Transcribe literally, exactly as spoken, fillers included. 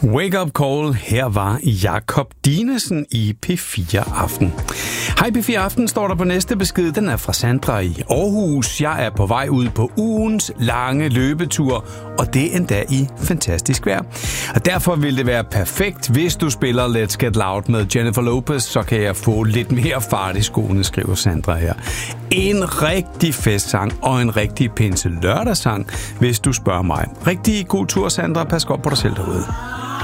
Wake Up Call, her var Jakob Dinesen i P fire Aften. Hej P fire Aften, står der på næste besked. Den er fra Sandra i Aarhus. Jeg er på vej ud på ugens lange løbetur, og det endda i fantastisk vejr. Og derfor vil det være perfekt, hvis du spiller Let's Get Loud med Jennifer Lopez, så kan jeg få lidt mere fart i skoene, skriver Sandra her. En rigtig festsang og en rigtig pinse lørdagssang, hvis du spørger mig. Rigtig god tur, Sandra. Pas godt på dig selv derude.